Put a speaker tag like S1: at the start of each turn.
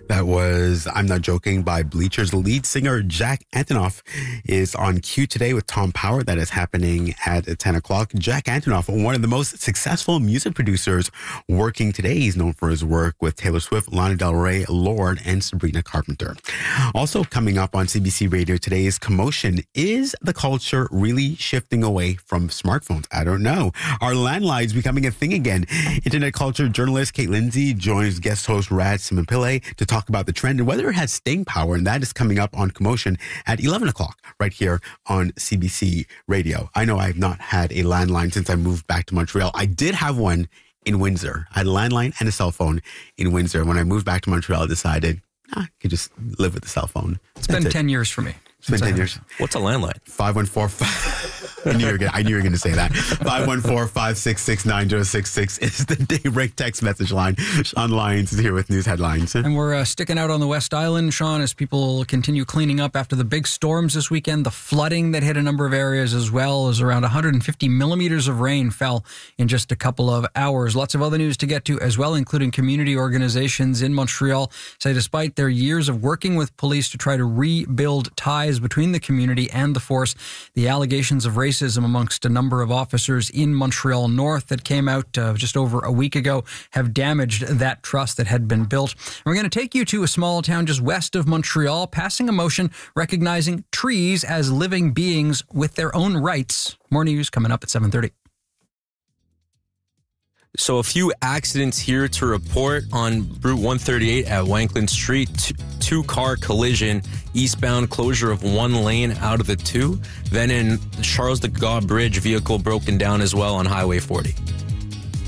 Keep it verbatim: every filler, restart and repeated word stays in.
S1: That was I'm Not Joking by Bleachers. Lead singer Jack Antonoff is on Q today with Tom Power. That is happening at ten o'clock. Jack Antonoff, one of the most successful music producers working today. He's known for his work with Taylor Swift, Lana Del Rey, Lorde, and Sabrina Carpenter. Also coming up on C B C Radio today is Commotion. Is the culture really shifting away from smartphones? I don't know. Are landlines becoming a thing again? Internet culture journalist Kate Lindsay joins guest host Rad Simon-Pillay to talk about the trend and whether it has staying power, and that is coming up on Commotion at eleven o'clock right here on C B C Radio. I know I have not had a landline since I moved back to Montreal. I did have one in Windsor. I had a landline and a cell phone in Windsor. When I moved back to Montreal, I decided ah, I could just live with the cell phone.
S2: It's That's been it. ten years for me.
S1: It's been ten years.
S3: What's a landline?
S1: five one four I knew you were gonna, I knew you were going to say that. five one four, five six six, nine zero six six is the Daybreak text message line. Sean Lyons is here with news headlines.
S2: And we're uh, sticking out on the West Island, Sean, as people continue cleaning up after the big storms this weekend. The flooding that hit a number of areas as well as around one hundred fifty millimeters of rain fell in just a couple of hours. Lots of other news to get to as well, including community organizations in Montreal say despite their years of working with police to try to rebuild ties between the community and the force, the allegations of racism amongst a number of officers in Montreal North that came out uh, just over a week ago have damaged that trust that had been built. And we're going to take you to a small town just west of Montreal, passing a motion recognizing trees as living beings with their own rights. More news coming up at seven thirty.
S3: So a few accidents here to report on Route one thirty-eight at Wanklyn Street. T- two-car collision, eastbound closure of one lane out of the two. Then in Charles de Gaulle Bridge, vehicle broken down as well on Highway forty.